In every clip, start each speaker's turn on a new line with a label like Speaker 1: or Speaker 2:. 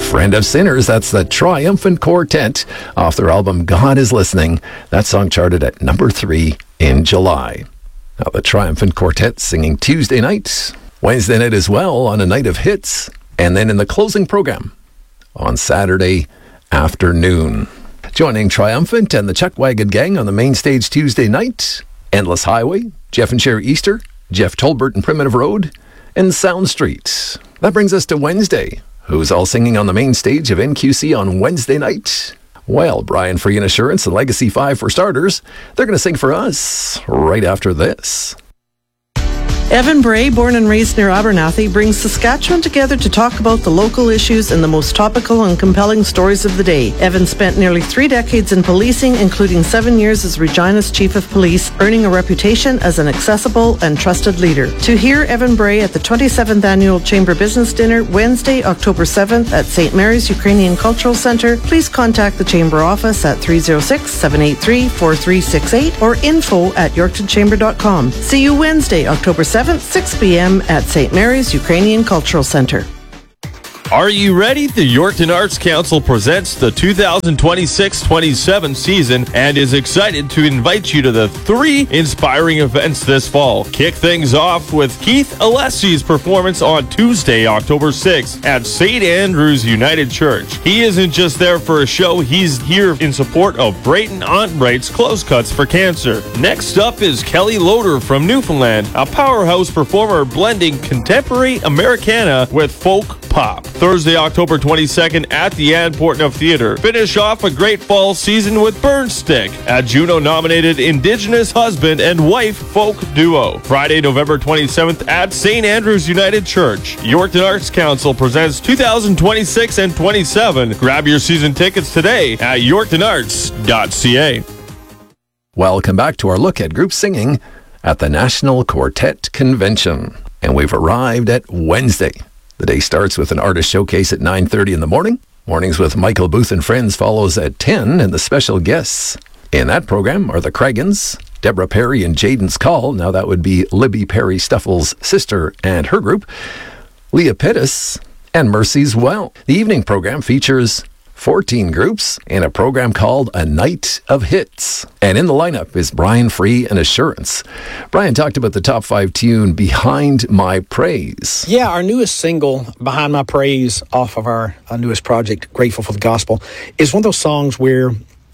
Speaker 1: Friend of Sinners. That's the Triumphant Quartet off their album God is Listening. That song charted at number 3 in July. Now the Triumphant Quartet singing Tuesday night, Wednesday night as well on a night of hits, and then in the closing program on Saturday afternoon. Joining Triumphant and the Chuck Wagon Gang on the main stage Tuesday night, Endless Highway, Jeff and Sherry Easter, Jeff Tolbert and Primitive Road, and Sound Street. That brings us to Wednesday. Who's all singing on the main stage of NQC on Wednesday night? Well, Brian Free and Assurance and Legacy 5 for starters. They're going to sing for us right after this.
Speaker 2: Evan Bray, born and raised near Abernathy, brings Saskatchewan together to talk about the local issues and the most topical and compelling stories of the day. Evan spent nearly 3 decades in policing, including 7 years as Regina's Chief of Police, earning a reputation as an accessible and trusted leader. To hear Evan Bray at the 27th Annual Chamber Business Dinner, Wednesday, October 7th at St. Mary's Ukrainian Cultural Centre, please contact the Chamber office at 306-783-4368 or info@yorktonchamber.com. See you Wednesday, October 7th, 6 p.m. at St. Mary's Ukrainian Cultural Centre.
Speaker 3: Are you ready? The Yorkton Arts Council presents the 2026-27 season and is excited to invite you to the 3 inspiring events this fall. Kick things off with Keith Alessi's performance on Tuesday, October 6th at St. Andrew's United Church. He isn't just there for a show, he's here in support of Brayton Onbright's Close Cuts for Cancer. Next up is Kelly Loader from Newfoundland, a powerhouse performer blending contemporary Americana with folk pop. Thursday, October 22nd at the Ann Portneuf Theatre. Finish off a great fall season with Burnstick, a Juno-nominated Indigenous husband and wife folk duo. Friday, November 27th at St. Andrew's United Church. Yorkton Arts Council presents 2026 and 27. Grab your season tickets today at yorktonarts.ca.
Speaker 1: Welcome back to our look at group singing at the National Quartet Convention. And we've arrived at Wednesday. The day starts with an artist showcase at 9:30 in the morning. Mornings with Michael Booth and Friends follows at 10, and the special guests in that program are the Cragans, Deborah Perry and Jaden's Call. Now that would be Libby Perry Stuffle's sister and her group, Leah Pittis, and Mercy's Well. The evening program features 14 groups in a program called A Night of Hits. And in the lineup is Brian Free and Assurance. Brian talked about the top 5 tune, Behind My Praise.
Speaker 4: Yeah, our newest single, Behind My Praise, off of our newest project, Grateful for the Gospel, is one of those songs where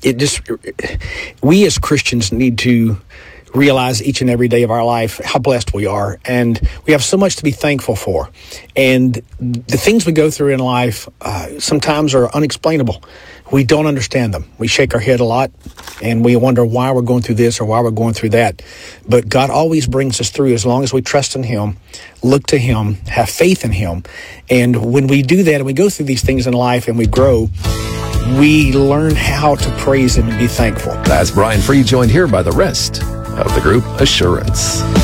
Speaker 4: we as Christians need to realize each and every day of our life how blessed we are, and we have so much to be thankful for. And the things we go through in life sometimes are unexplainable. We don't understand them. We shake our head a lot, and we wonder why we're going through this or why we're going through that. But God always brings us through as long as we trust in Him, look to Him, have faith in Him. And when we do that and we go through these things in life and we grow, we learn how to praise Him and be thankful.
Speaker 1: That's Brian Free, joined here by the rest of the group Assurance.